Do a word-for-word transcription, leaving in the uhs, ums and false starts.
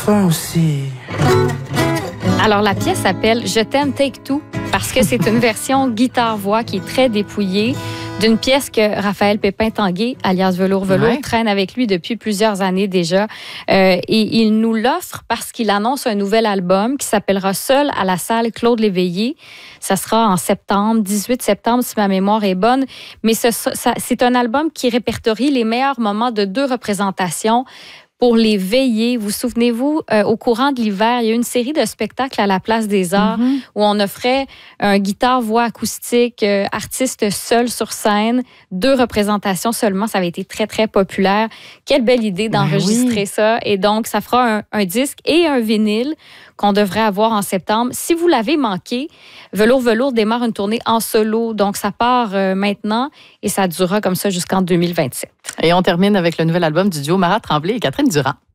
faim aussi. Alors, la pièce s'appelle « Je t'aime, take two » parce que c'est une version guitare-voix qui est très dépouillée d'une pièce que Raphaël Pépin-Tanguay, alias Velours Velours, ouais. traîne avec lui depuis plusieurs années déjà. Euh, et il nous l'offre parce qu'il annonce un nouvel album qui s'appellera « Seul à la salle Claude Léveillé ». Ça sera en septembre, dix-huit septembre, si ma mémoire est bonne. Mais ce, ça, c'est un album qui répertorie les meilleurs moments de deux représentations pour les veillées. Vous souvenez-vous, euh, au courant de l'hiver, il y a eu une série de spectacles à la Place des Arts mm-hmm. où on offrait un guitare-voix acoustique, euh, artiste seul sur scène, deux représentations seulement. Ça avait été très, très populaire. Quelle belle idée d'enregistrer oui. ça. Et donc, ça fera un, un disque et un vinyle qu'on devrait avoir en septembre. Si vous l'avez manqué, Velours Velours démarre une tournée en solo. Donc, ça part euh, maintenant et ça durera comme ça jusqu'en deux mille vingt-sept. Et on termine avec le nouvel album du duo Marat Tremblay et Catherine Durand.